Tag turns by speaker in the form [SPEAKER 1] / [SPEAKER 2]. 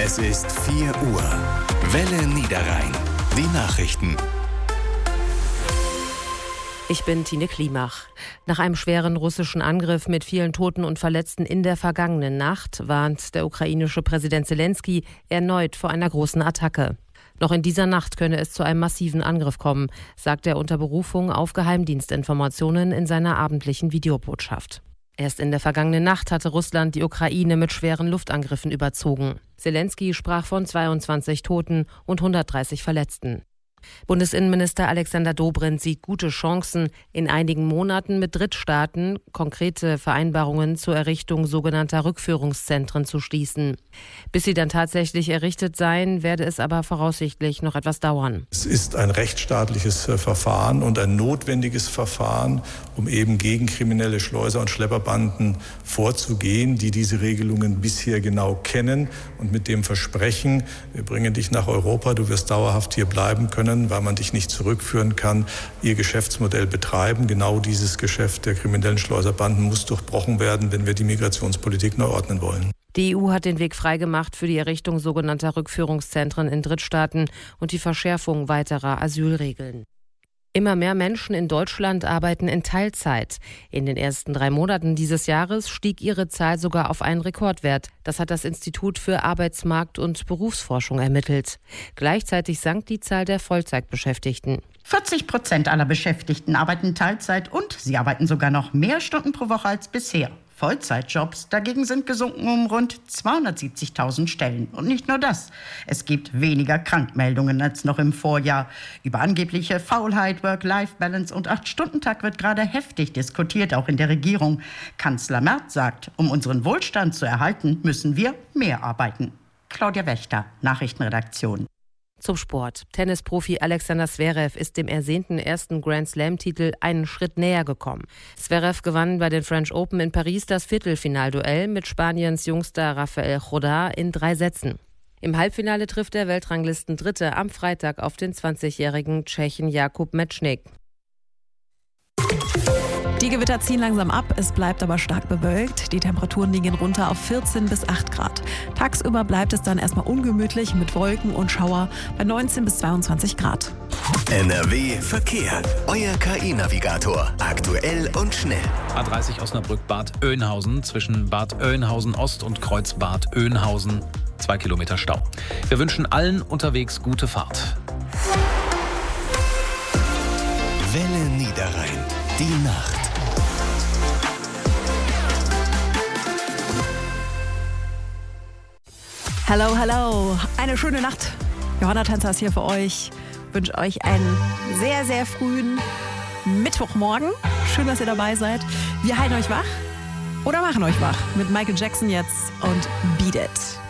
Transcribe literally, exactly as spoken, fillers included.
[SPEAKER 1] Es ist vier Uhr. Welle Niederrhein. Die Nachrichten.
[SPEAKER 2] Ich bin Tine Klimach. Nach einem schweren russischen Angriff mit vielen Toten und Verletzten in der vergangenen Nacht warnt der ukrainische Präsident Selenskyj erneut vor einer großen Attacke. Noch in dieser Nacht könne es zu einem massiven Angriff kommen, sagt er unter Berufung auf Geheimdienstinformationen in seiner abendlichen Videobotschaft. Erst in der vergangenen Nacht hatte Russland die Ukraine mit schweren Luftangriffen überzogen. Selenskyj sprach von zweiundzwanzig Toten und hundertdreißig Verletzten. Bundesinnenminister Alexander Dobrindt sieht gute Chancen, in einigen Monaten mit Drittstaaten konkrete Vereinbarungen zur Errichtung sogenannter Rückführungszentren zu schließen. Bis sie dann tatsächlich errichtet seien, werde es aber voraussichtlich noch etwas dauern.
[SPEAKER 3] Es ist ein rechtsstaatliches Verfahren und ein notwendiges Verfahren, um eben gegen kriminelle Schleuser und Schlepperbanden vorzugehen, die diese Regelungen bisher genau kennen und mit dem Versprechen, wir bringen dich nach Europa, du wirst dauerhaft hier bleiben können, weil man dich nicht zurückführen kann, ihr Geschäftsmodell betreiben. Genau dieses Geschäft der kriminellen Schleuserbanden muss durchbrochen werden, wenn wir die Migrationspolitik neu ordnen wollen.
[SPEAKER 2] Die E U hat den Weg freigemacht für die Errichtung sogenannter Rückführungszentren in Drittstaaten und die Verschärfung weiterer Asylregeln. Immer mehr Menschen in Deutschland arbeiten in Teilzeit. In den ersten drei Monaten dieses Jahres stieg ihre Zahl sogar auf einen Rekordwert. Das hat das Institut für Arbeitsmarkt- und Berufsforschung ermittelt. Gleichzeitig sank die Zahl der Vollzeitbeschäftigten.
[SPEAKER 4] vierzig Prozent aller Beschäftigten arbeiten Teilzeit und sie arbeiten sogar noch mehr Stunden pro Woche als bisher. Vollzeitjobs dagegen sind gesunken um rund zweihundertsiebzigtausend Stellen. Und nicht nur das. Es gibt weniger Krankmeldungen als noch im Vorjahr. Über angebliche Faulheit, Work-Life-Balance und acht-Stunden-Tag wird gerade heftig diskutiert, auch in der Regierung. Kanzler Merz sagt, um unseren Wohlstand zu erhalten, müssen wir mehr arbeiten. Claudia Wächter, Nachrichtenredaktion.
[SPEAKER 2] Zum Sport. Tennisprofi Alexander Zverev ist dem ersehnten ersten Grand-Slam-Titel einen Schritt näher gekommen. Zverev gewann bei den French Open in Paris das Viertelfinalduell mit Spaniens Jungster Rafael Jodá in drei Sätzen. Im Halbfinale trifft der Weltranglistendritte am Freitag auf den zwanzigjährigen Tschechen Jakub Mečnik.
[SPEAKER 5] Die Gewitter ziehen langsam ab, es bleibt aber stark bewölkt. Die Temperaturen liegen runter auf vierzehn bis acht Grad. Tagsüber bleibt es dann erstmal ungemütlich mit Wolken und Schauer bei neunzehn bis zweiundzwanzig Grad.
[SPEAKER 1] N R W Verkehr. Euer K I-Navigator. Aktuell und schnell.
[SPEAKER 6] A dreißig Osnabrück-Bad Oeynhausen zwischen Bad Oeynhausen Ost und Kreuz Bad Oeynhausen. Zwei Kilometer Stau. Wir wünschen allen unterwegs gute Fahrt.
[SPEAKER 1] Welle Niederrhein. Die Nacht.
[SPEAKER 5] Hallo, hallo. Eine schöne Nacht. Johanna Tänzer ist hier für euch. Ich wünsche euch einen sehr, sehr frühen Mittwochmorgen. Schön, dass ihr dabei seid. Wir halten euch wach oder machen euch wach mit Michael Jackson jetzt und Beat It.